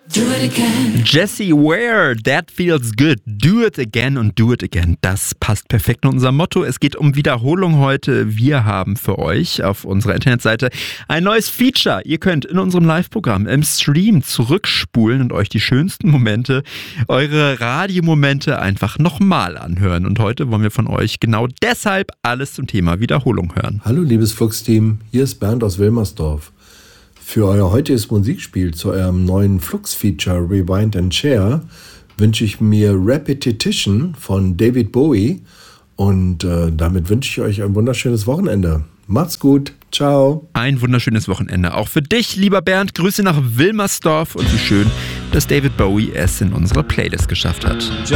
Do it again. Jessie Ware, That Feels Good. Do it again und do it again. Das passt perfekt in unser Motto. Es geht um Wiederholung heute. Wir haben für euch auf unserer Internetseite ein neues Feature. Ihr könnt in unserem Live-Programm im Stream zurückspulen und euch die schönsten Momente, eure Radiomomente einfach nochmal anhören. Und heute wollen wir von euch genau deshalb alles zum Thema Wiederholung hören. Hallo liebes Flux-Team, hier ist Bernd aus Wilmersdorf. Für euer heutiges Musikspiel zu eurem neuen Flux-Feature Rewind and Share wünsche ich mir Repetition von David Bowie und damit wünsche ich euch ein wunderschönes Wochenende. Macht's gut, ciao. Ein wunderschönes Wochenende auch für dich, lieber Bernd. Grüße nach Wilmersdorf und wie schön, dass David Bowie es in unsere Playlist geschafft hat.